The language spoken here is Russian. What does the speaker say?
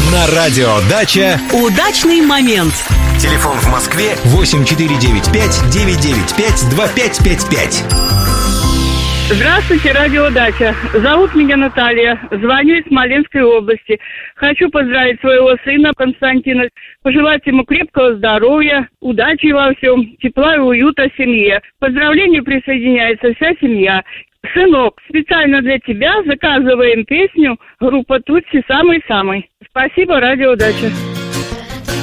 На радио «Дача» удачный момент. Телефон в Москве 8495-995-2555. Здравствуйте, радио «Дача». Зовут меня Наталья. Звоню из Смоленской области. Хочу поздравить своего сына Константина, пожелать ему крепкого здоровья, удачи во всем, тепла и уюта в семье. К поздравлению присоединяется вся семья. Сынок, специально для тебя заказываем песню группа Тутси «Самый-самый». Спасибо, радио «Дача».